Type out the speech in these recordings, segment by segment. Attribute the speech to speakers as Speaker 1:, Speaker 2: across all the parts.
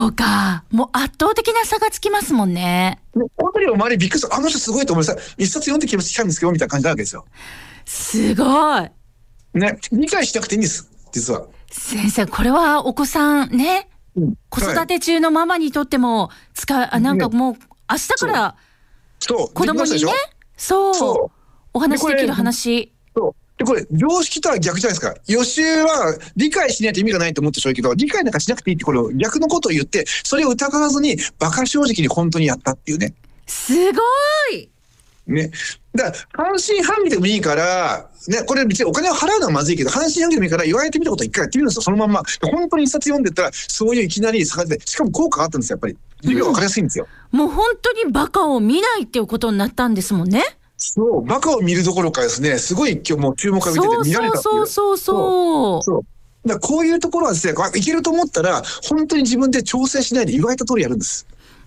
Speaker 1: そうか。もう圧倒的な差がつきますもんね。
Speaker 2: 本当に周りびっくりする。あの人すごいと思います。一冊読んできたんですけど、みたいな感じなわけですよ。
Speaker 1: すごい。
Speaker 2: ね。理解しなくていいんです。実は。
Speaker 1: 先生、これはお子さんね、子育て中のママにとってもなんかもう明日から子供にね、そうお話できる話。
Speaker 2: で、これ、常識とは逆じゃないですか。予習は理解しないと意味がないと思ってしまうけど、理解なんかしなくていいってこれを逆のことを言って、それを疑わずに馬鹿正直に本当にやったっていうね。
Speaker 1: すごい
Speaker 2: ね。だから、半信半疑でもいいから、ね、これ別にお金を払うのはまずいけど、半信半疑でもいいから言われてみたことを一回やってみるんですよ、そのまんま。本当に一冊読んでったら、そういういきなり差が出て、しかも効果があったんですよ、やっぱり。授業が分かりやすいんですよ。
Speaker 1: もう本当に馬鹿を見ないっていうことになったんですもんね。
Speaker 2: そう、馬鹿を見るどころかですね、すごい今日もう注目が見てて見られたっていう。
Speaker 1: そう。
Speaker 2: だからこういうところはですね、いけると思ったら、本当に自分で調整しないで言われた通りやるんです。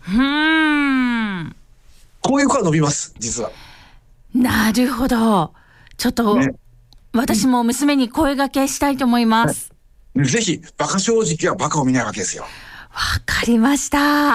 Speaker 2: こういう子は伸びます、実は。な
Speaker 1: るほど。ちょっと、ね、私も娘に声掛けしたいと思います。
Speaker 2: ぜひ、馬鹿正直は馬鹿を見ないわけですよ。
Speaker 1: わかりました。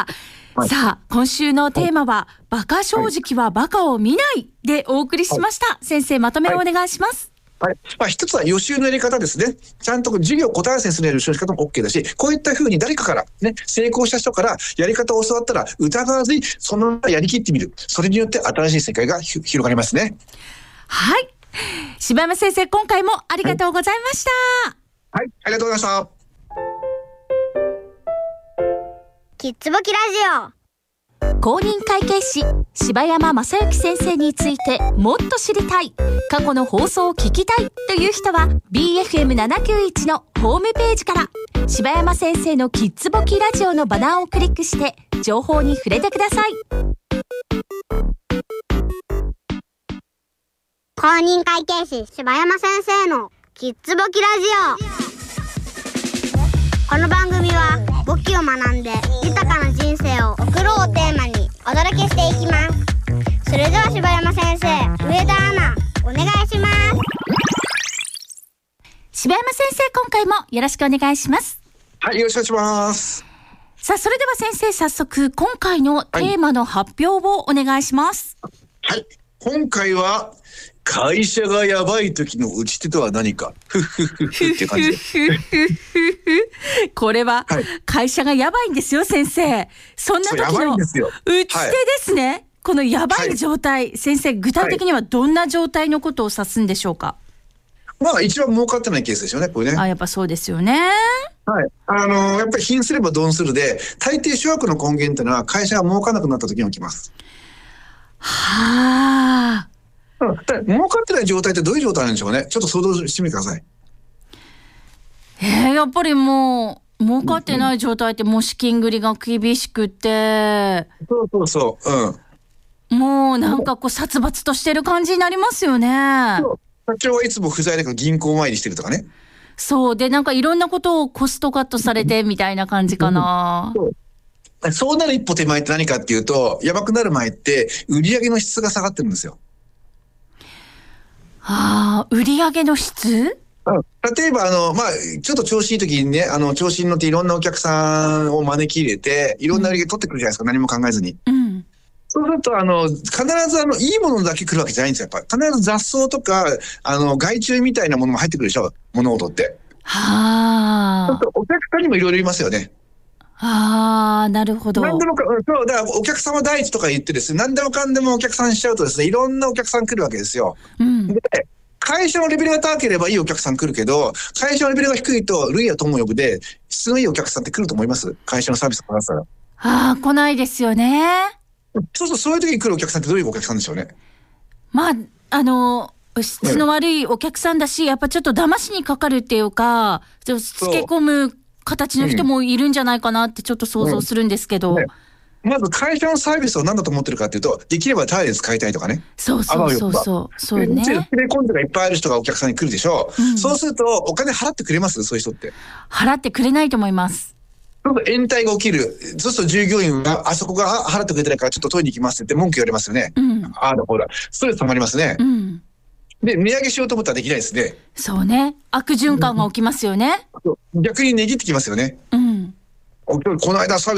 Speaker 1: さあ、今週のテーマは、馬鹿正直は馬鹿を見ないでお送りしました。先生、まとめをお願いします。
Speaker 2: 一つは予習のやり方ですね。ちゃんと授業を答え合わせにする予習の仕方も OK だし、こういった風に誰かからね、成功した人からやり方を教わったら疑わずにそのままやりきってみる。それによって新しい世界が広がりますね。
Speaker 1: はい。柴山先生、今回もありがとうございました。
Speaker 2: はい、ありがとうございました。
Speaker 3: キッズボキラジオ。
Speaker 1: 公認会計士柴山正幸先生についてもっと知りたい、過去の放送を聞きたいという人は BFM791 のホームページから柴山先生のキッズボキラジオのバナーをクリックして情報に触れてください。
Speaker 3: 公認会計士柴山先生のキッズボキラジオ。この番組は簿記を学んで豊かな人生を送ろうをテーマにお届けしていきます。それでは柴山先生、上田アナ、お願いします。
Speaker 1: 柴山先生、今回もよろしくお願いします。
Speaker 2: はい、よろしくお願いします。
Speaker 1: さあ、それでは先生、早速今回のテーマの発表をお願いします。
Speaker 2: はい、今回は会社がやばい時の打ち手とは何か。ふふふふって感じで。
Speaker 1: これは会社がやばいんですよ、先生。そんな時の打ち手ですね。このやばい状態、先生、具体的にはどんな状態のことを指すんでしょうか。
Speaker 2: まあ一番儲かってないケースですよね、これね。
Speaker 1: やっぱそうですよね。
Speaker 2: はい。やっぱり貧すれば鈍するで、大抵諸悪の根源っていうのは会社が儲かなくなった時に起きます。
Speaker 1: はあ。
Speaker 2: 儲かってない状態ってどういう状態なんでしょうね。ちょっと想像してみてください。
Speaker 1: やっぱりもう儲かってない状態ってもう資金繰りが厳しくて、
Speaker 2: そう、
Speaker 1: もうなんかこう殺伐としてる感じになりますよね。
Speaker 2: 社長はいつも不在だから銀行参りしてるとかね。
Speaker 1: そうで、なんかいろんなことをコストカットされてみたいな感じかな。
Speaker 2: そうなる一歩手前って何かっていうと、やばくなる前って売上の質が下がってるんですよ。
Speaker 1: 売上の質？
Speaker 2: 例えばちょっと調子いい時にね、調子に乗っていろんなお客さんを招き入れて、いろんな売り上げ取ってくるじゃないですか、何も考えずに。そうすると、必ずいいものだけ来るわけじゃないんですよ。やっぱ必ず雑草とか、害虫みたいなものも入ってくるでしょ、物事って。ちょっとお客さんにもいろいろいますよね。
Speaker 1: なるほど。
Speaker 2: 何でもそう、だからお客様第一とか言ってですね、何でもかんでもお客さんしちゃうとですね、いろんなお客さん来るわけですよ。で、会社のレベルが高ければいいお客さん来るけど、会社のレベルが低いと、類や友呼ぶで、質のいいお客さんって来ると思います？会社のサービスをこなしたら。
Speaker 1: 来ないですよね。
Speaker 2: そういう時に来るお客さんってどういうお客さんでしょうね。
Speaker 1: 質の悪いお客さんだし、やっぱちょっと騙しにかかるっていうか、つけ込む形の人もいるんじゃないかなってちょっと想像するんですけど。
Speaker 2: まず会社のサービスを何だと思ってるかっていうと、できればタダで使いたいとかね。
Speaker 1: そうね。
Speaker 2: テレコンテがいっぱいある人がお客さんに来るでしょう。そうするとお金払ってくれます？そういう人って。払ってくれないと思います。延滞が起きる。そうすると従業員があそこが払ってくれてないからちょっと取りに行きますって文句言われますよね。ほら、ストレス溜まりますね。で、値上げしようと思ったらできないですね。そうね。悪循環が起きますよね。逆に値切ってきますよね。 この間サービ